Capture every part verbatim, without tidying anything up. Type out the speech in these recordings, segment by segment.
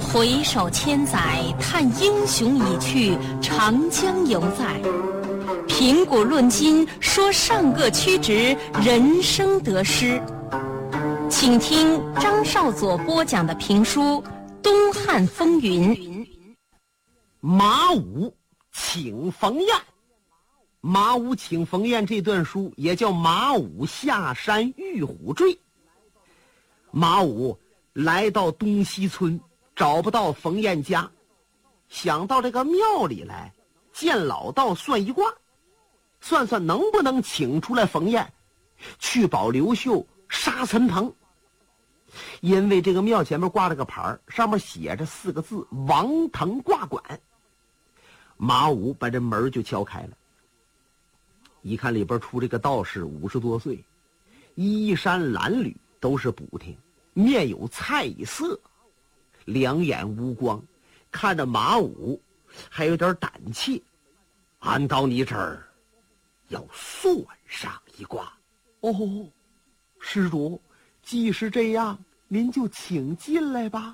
回首千载，叹英雄已去，长江犹在。评古论今，说上个曲直，人生得失。请听张少佐播讲的评书《东汉风云》。 马武请冯彦，马武请冯彦这段书也叫马武下山遇虎坠。马武来到东西村，找不到冯彦家，想到这个庙里来见老道算一卦，算算能不能请出来冯彦去保刘秀杀陈鹏。因为这个庙前面挂了个牌，上面写着四个字王腾卦馆。马武把这门就敲开了，一看里边出这个道士五十多岁，衣衫褴褛，都是补丁，面有菜色，两眼无光，看着马武还有点胆怯。俺到你这儿要算上一卦。哦，施主，既是这样，您就请进来吧。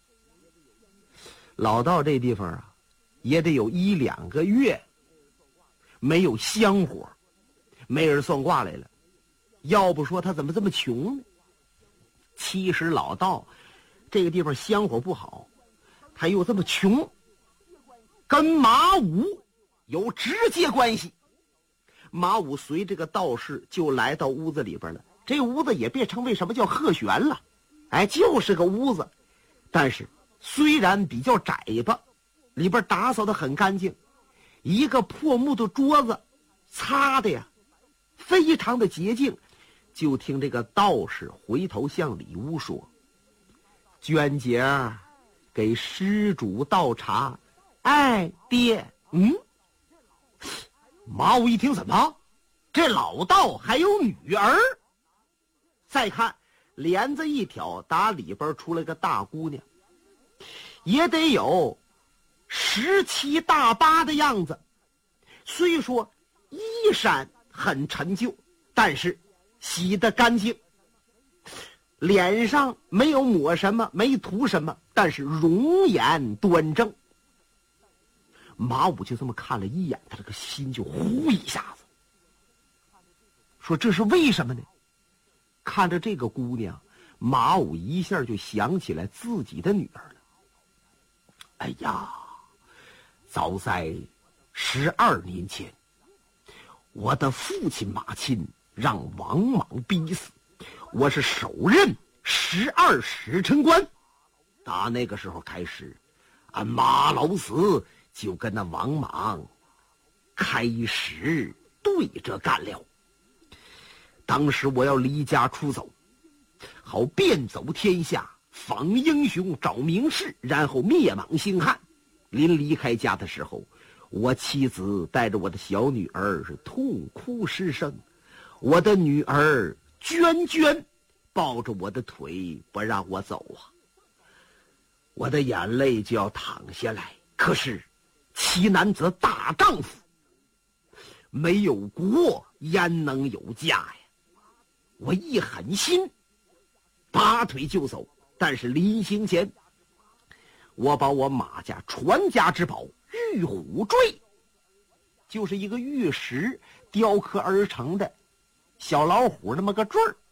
老道这地方啊，也得有一两个月没有香火，没人算卦来了。要不说他怎么这么穷呢？其实老道这个地方香火不好，他又这么穷，跟马武有直接关系。马武随这个道士就来到屋子里边了，这屋子也别称为什么叫鹤旋了，哎，就是个屋子，但是虽然比较窄吧，里边打扫得很干净，一个破木的桌子擦的呀非常的洁净。就听这个道士回头向里屋说：“娟姐儿，给施主倒茶。”哎，爹。嗯，马武一听，怎么这老道还有女儿？再看帘子一挑，打里边出来个大姑娘，也得有十七大八的样子。虽说衣衫很陈旧，但是洗得干净，脸上没有抹什么，没涂什么，但是容颜端正。马武就这么看了一眼，他这个心就呼一下子，说这是为什么呢？看着这个姑娘，马武一下就想起来自己的女儿了。哎呀，早在十二年前，我的父亲马钦让王莽逼死，我是首任十二使臣官。打那个时候开始，俺马老四就跟那王莽开始对着干了。当时我要离家出走，好遍走天下，访英雄，找名士，然后灭莽兴汉。临离开家的时候，我妻子带着我的小女儿是痛哭失声，我的女儿娟娟抱着我的腿不让我走啊，我的眼泪就要淌下来。可是其男子大丈夫，没有国焉能有家呀？我一狠心，拔腿就走。但是临行前，我把我马家传家之宝玉虎坠，就是一个玉石雕刻而成的小老虎那么个坠儿，